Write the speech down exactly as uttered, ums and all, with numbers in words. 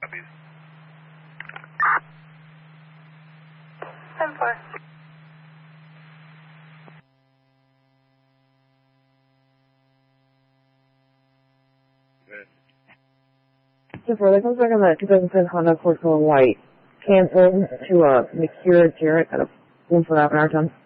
Copies. ten four. So for that comes back on that two thousand ten Honda Accord Color White, cancel to uh, McCure Jarrett at a Bloomfield Avenue, Arlington.